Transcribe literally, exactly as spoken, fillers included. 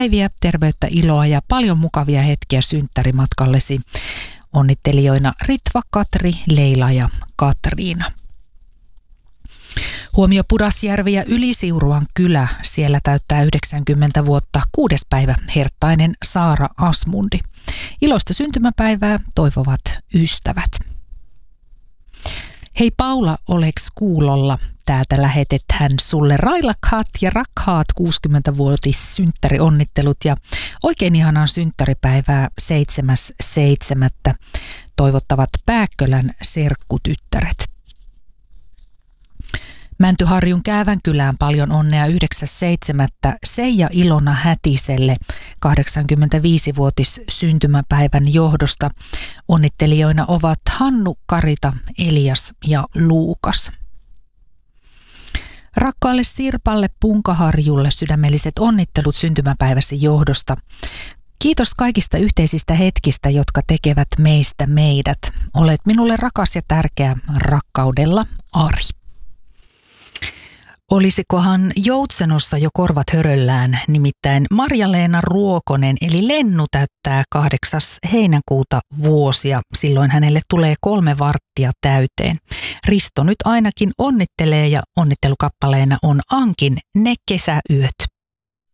päiviä, terveyttä, iloa ja paljon mukavia hetkiä synttärimatkallesi. Onnittelijoina Ritva, Katri, Leila ja Katriina. Huomio Pudasjärvi ja Ylisiuruan kylä. Siellä täyttää yhdeksänkymmentä vuotta kuudes päivä herttainen Saara Asmundi. Iloista syntymäpäivää toivovat ystävät. Hei Paula, oleks kuulolla? Täältä lähetetään sulle railakkaat ja rakkaat kuusikymmentävuotis synttärionnittelut ja oikein ihanaa synttäripäivää seitsemäs seitsemättä toivottavat Pääkkölän serkkutyttäret. Mäntyharjun Käävänkylään paljon onnea yhdeksäs seitsemättä Seija Ilona Hätiselle kahdeksankymmentäviisivuotis syntymäpäivän johdosta. Onnittelijoina ovat Hannu, Karita, Elias ja Luukas. Rakkaalle Sirpalle Punkaharjulle sydämelliset onnittelut syntymäpäiväsi johdosta. Kiitos kaikista yhteisistä hetkistä, jotka tekevät meistä meidät. Olet minulle rakas ja tärkeä. Rakkaudella, Ari. Olisikohan Joutsenossa jo korvat höröllään, nimittäin Marja-Leena Ruokonen eli Lennu täyttää kahdeksas heinäkuuta vuosia. Silloin hänelle tulee kolme varttia täyteen. Risto nyt ainakin onnittelee ja onnittelukappaleena on Ankin Ne kesäyöt.